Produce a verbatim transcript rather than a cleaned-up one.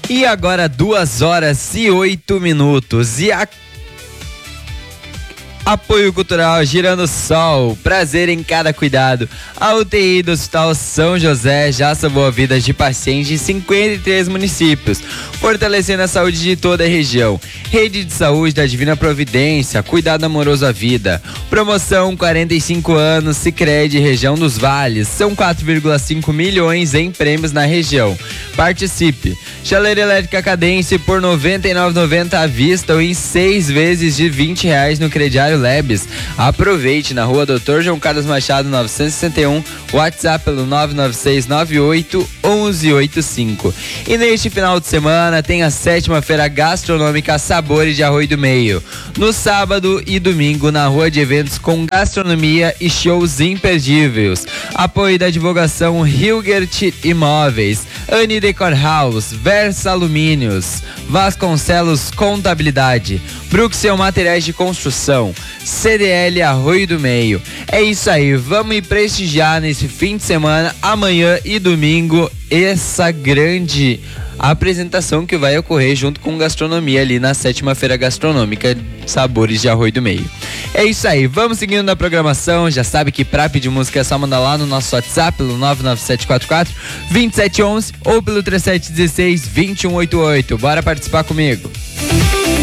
E agora duas horas e oito minutos. E a Apoio Cultural Girando Sol, prazer em cada cuidado. A U T I do Hospital São José já salvou a vida de pacientes em cinquenta e três municípios, fortalecendo a saúde de toda a região. Rede de Saúde da Divina Providência, cuidado amoroso à vida. Promoção quarenta e cinco anos, Sicredi Região dos Vales. São quatro vírgula cinco milhões em prêmios na região. Participe. Chaleira elétrica Cadence por noventa e nove reais e noventa centavos à vista ou em seis vezes de vinte reais no crediário Lebes. Aproveite na rua doutor João Carlos Machado novecentos e sessenta e um, WhatsApp pelo nove nove seis nove oito um um oito cinco. E neste final de semana tem a sétima feira gastronômica Sabores de Arroio do Meio. No sábado e domingo na rua de eventos com gastronomia e shows imperdíveis. Apoio da divulgação Hilgert Imóveis, Anne Decor House, Versa Alumínios, Vasconcelos Contabilidade, Bruxel Materiais de Construção, C D L Arroio do Meio. É isso aí, vamos ir prestigiar nesse fim de semana, amanhã e domingo, essa grande apresentação que vai ocorrer junto com gastronomia ali na sétima feira gastronômica Sabores de Arroio do Meio. É isso aí, vamos seguindo na programação. Já sabe que pra pedir música é só mandar lá no nosso WhatsApp pelo nove nove sete quatro quatro dois sete um um ou pelo trinta e sete dezesseis vinte e um oitenta e oito. Bora participar comigo.